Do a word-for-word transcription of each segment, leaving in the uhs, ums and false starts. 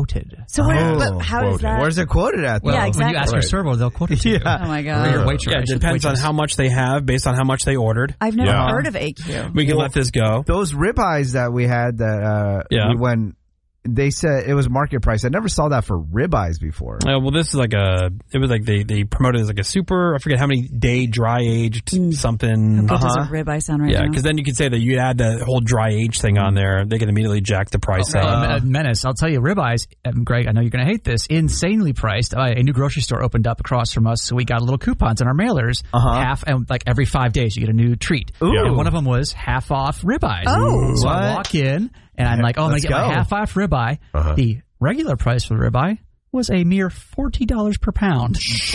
quoted. So where, Oh, but how does quoted. that? Where's it quoted at? Well, Yeah, when you exactly. ask your Right. server, they'll quote it to you. Oh my Or god! your waitress. Yeah, it depends on waitress. how much they have based on how much they ordered. I've never Yeah. heard of A Q. We can Well, let this go. Those ribeyes that we had that uh, Yeah. we went, they said it was market price. I never saw that for ribeyes before. Uh, well, this is like a. It was like they, they promoted it as like a super. I forget how many day dry aged something. How good Uh-huh. does a ribeye sound right Yeah, now? because then you could say that you add the whole dry age thing on there. They can immediately jack the price Uh, up. Menace, I'll tell you, ribeyes, um, Greg, I know you're going to hate this, insanely priced. Uh, a new grocery store opened up across from us, so we got little coupons on our mailers. Uh-huh. Half, and like every five days, you get a new treat. Ooh. And one of them was half off ribeyes. Oh. So What? I walk in, and I'm like, oh, I'm going Let's to get my go. half off ribeye. Uh-huh. The regular price for the ribeye was a mere forty dollars per pound.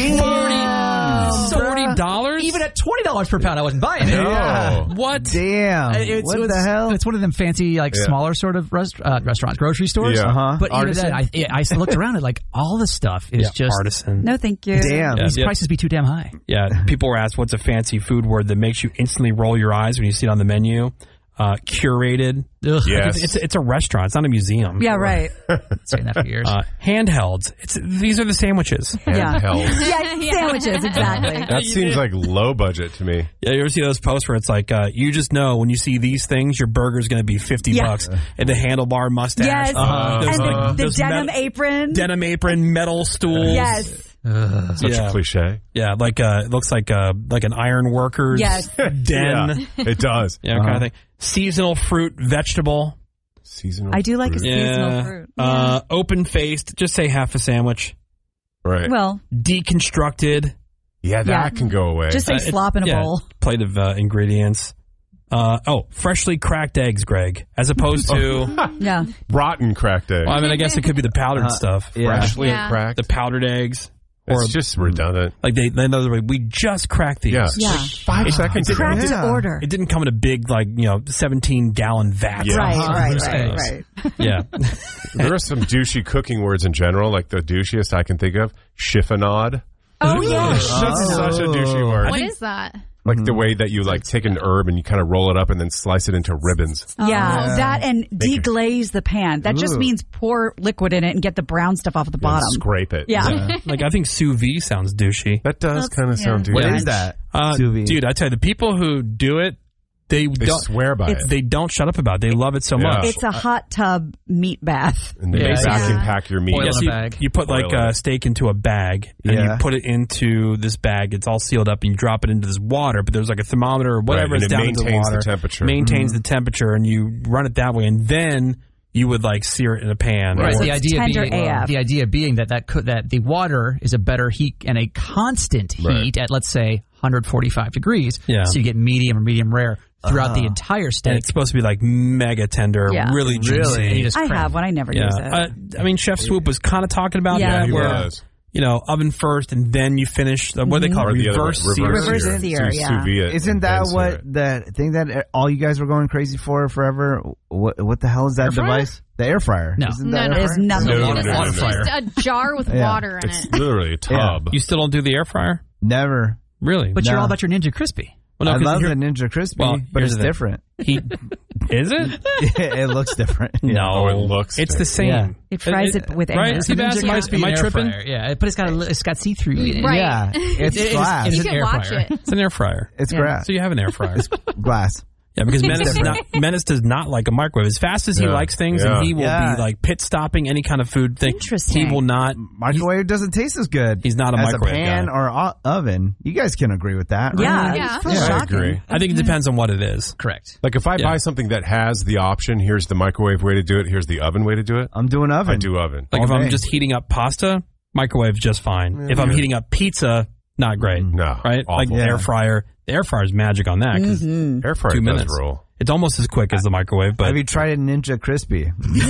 Forty dollars? Even at twenty dollars per pound, I wasn't buying it. No. What? Damn! Uh, It's, what it's, the hell? It's one of them fancy, like Yeah. smaller sort of rest, uh, restaurants, grocery stores. Yeah. Uh-huh. But even Artisan? then, I, I looked around at like all the stuff is Yeah, just artisan. No, thank you. Damn. Yeah. these prices be too damn high. Yeah, people were asked what's a fancy food word that makes you instantly roll your eyes when you see it on the menu. Uh, curated. Ugh. Yes. It's it's a restaurant. It's not a museum. Yeah, right. Saying that for years. Uh, handhelds. It's these are the sandwiches. Yeah. Handheld. Yeah, sandwiches, exactly. That seems like low budget to me. Yeah, you ever see those posts where it's like, uh, you just know when you see these things, your burger's going to be fifty Yeah. bucks, and the handlebar mustache, Yes. uh, and those, the, like, the those denim met- apron. denim apron, metal stools. Yes. Such Yeah. a cliche. Yeah, like uh, it looks like uh, like an iron worker's Yes. den. Yeah, it does. Yeah, kind of thing. Seasonal fruit, vegetable. Seasonal. I do like a fruit. seasonal Yeah. fruit. Uh, open faced. Just say half a sandwich. Right. Well, Deconstructed. yeah, that yeah. can go away. just say Uh, it- slop in a yeah, bowl. Plate of uh, ingredients. Uh, oh, freshly cracked eggs, Greg, as opposed to. Yeah. rotten cracked egg. Well, I mean, I guess it could be the powdered stuff. yeah. Freshly Yeah. cracked. The powdered eggs. Or Or it's just redundant. like they, they know, we just cracked these. Yeah. Yeah. Five seconds ago. Cracked Yeah. order. It didn't come in a big, like, you know, seventeen gallon vat. Yeah. Right, Uh-huh. right, Loose right, eggs. right. Yeah. There are some douchey cooking words in general, like the douchiest I can think of. Chiffonade. Oh, yeah. That's such a douchey word. What is that? Like the way that you like take an herb and you kind of roll it up and then slice it into ribbons. Yeah, Yeah. that and Make it- deglaze the pan. That just Ooh. means pour liquid in it and get the brown stuff off the And bottom. scrape it. Yeah. Like, I think sous vide sounds douchey. That does That's- kind of sound yeah. douchey. What is that? Uh, Sous vide. dude, I tell you, the people who do it, they, They don't swear by It's- it. They don't shut up about it. They love it so Yeah. much. It's a hot tub meat bath. And they Yeah, vacuum yeah. pack your meat. Boil Yes, in a you, bag. you put like Boil a it. steak into a bag and Yeah. you put it into this bag. It's all sealed up and you drop it into this water, but there's like a thermometer or whatever Right, is and it down into the maintains the water. temperature. Maintains the temperature and you run it that way and then you would like sear it in a pan. Right. or- The idea tender being A F. the idea being that that could, that the water is a better heat and a constant heat Right. at let's say one forty-five degrees. Yeah. So you get medium or medium rare throughout the entire and steak. it's supposed to be like mega tender, Yeah. really juicy. Really? And you just I crank. have one. I never Yeah. use it. Uh, I mean, Chef Swoop was kind of talking about Yeah. that, He where was. you know, oven first and then you finish. Uh, what do they call Or it? the other way, Reverse sear. Reverse sear. sear, So you yeah. sous vide it Isn't and that then sear what it. the thing that all you guys were going crazy for forever? What what the hell is that Air fryer? device? The air fryer. No. Isn't No, that no. air There's fryer? nothing. No, to no, this. no, no, It's no. just a jar with Yeah. water in It's it. literally a tub. You still don't do the air fryer? Never. Really? But you're No. all about your Ninja Crispy. Well, no, I 'cause love here- the Ninja Crispy, Well, but here's it's the thing. different. He, is it? It looks different. No, Oh, it looks It's the different. same. Yeah. It fries it with air. right? It's See, a Bass, Ninja am I, Crispy. am I An air tripping? fryer, yeah, but it's got a, li- it's got see through in it. Right. Yeah, it's It is- glass. it You is an can air watch fryer. it. It's an air fryer. It's Yeah. grass. So you have an air fryer. Glass. Yeah, because Menace, is not, Menace does not like a microwave. As fast as he Yeah. likes things, Yeah. and he will Yeah. be like pit stopping any kind of food thing. Interesting. He will not. Microwave doesn't taste as good. He's not a as microwave a pan guy. or o- oven. You guys can agree with that, right? Yeah. Yeah. It's Yeah, I shocking. agree. I think it depends on what it is. Correct. Like if I Yeah. buy something that has the option, here's the microwave way to do it, here's the oven way to do it. I'm doing oven. I do oven. Like if Okay. I'm just heating up pasta, microwave just fine. If I'm Yeah. heating up pizza, not great. No, Right? Like awful. the Yeah. air fryer. The air fryer is magic on that because Mm-hmm. Air fryer two does minutes. roll. It's almost as quick as the microwave, but Have you tried a Ninja Crispy?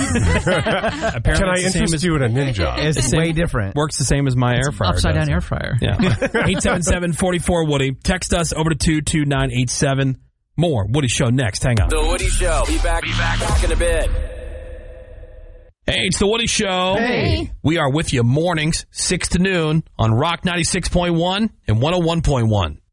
apparently Can I it's the same interest as, you in a ninja? It's way different. works the same as my air fryer. Upside does. down air fryer. Yeah. eight seven seven, four four, Woody. Text us over to two two nine eight seven. More Woody Show next. Hang on. The Woody Show. Be back, be back, back in a bit. Hey, it's the Woody Show. Hey. We are with you mornings, six to noon on Rock ninety-six point one and one oh one point one.